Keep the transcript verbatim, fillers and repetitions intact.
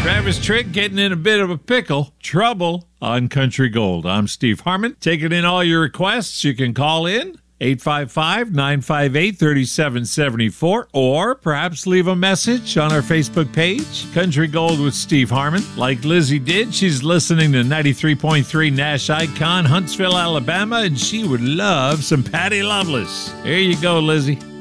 Travis Tritt getting in a bit of a pickle. Trouble on Country Gold. I'm Steve Harmon. Taking in all your requests. You can call in eight five five, nine five eight, three seven seven four or perhaps leave a message on our Facebook page, Country Gold with Steve Harmon. Like Lizzie did, she's listening to ninety-three point three Nash Icon, Huntsville, Alabama, and she would love some Patty Loveless. Here you go, Lizzie.